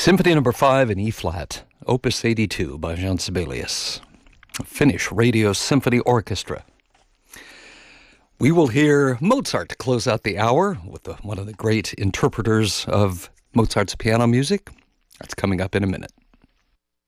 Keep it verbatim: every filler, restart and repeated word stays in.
Symphony Number Five in E-flat, Opus eighty-two by Jean Sibelius, Finnish Radio Symphony Orchestra. We will hear Mozart to close out the hour with the, one of the great interpreters of Mozart's piano music. That's coming up in a minute.